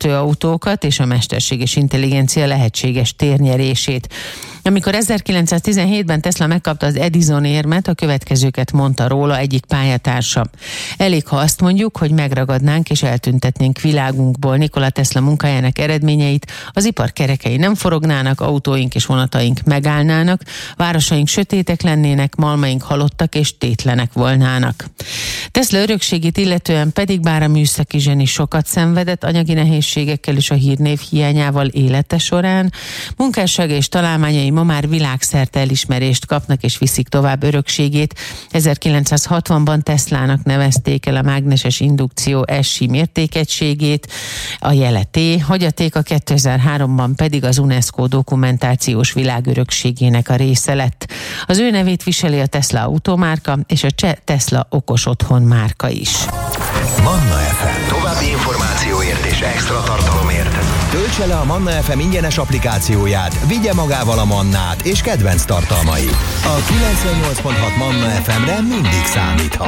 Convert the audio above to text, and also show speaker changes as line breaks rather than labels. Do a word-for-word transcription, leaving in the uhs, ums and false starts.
vezető autókat és a mesterséges intelligencia lehetséges térnyerését. Amikor ezerkilencszáztizenhétben Tesla megkapta az Edison érmet, a következőket mondta róla egyik pályatársa. Elég, ha azt mondjuk, hogy megragadnánk és eltüntetnénk világunkból Nikola Tesla munkájának eredményeit, az ipar kerekei nem forognának, autóink és vonataink megállnának, városaink sötétek lennének, malmaink halottak és tétlenek volnának. Tesla örökségét illetően pedig, bár a műszaki zseni sokat szenvedett anyagi nehézségekkel és a hírnév hiányával élete során, munkássága és találmányai ma már világszerte elismerést kapnak és viszik tovább örökségét. ezerkilencszázhatvanban Teslának nevezték el a mágneses indukció es-i mértékegységét, a jele T, hagyatéka kétezer-háromban pedig az UNESCO dokumentációs világörökségének a része lett. Az ő nevét viseli a Tesla automárka és a cseh Tesla okos otthon márka is.
Manna ef em. További információért és extra tartalomért töltse le a Manna ef em ingyenes applikációját, vigye magával a Mannát és kedvenc tartalmait. A kilencvennyolc pont hat Manna ef emre mindig számíthat.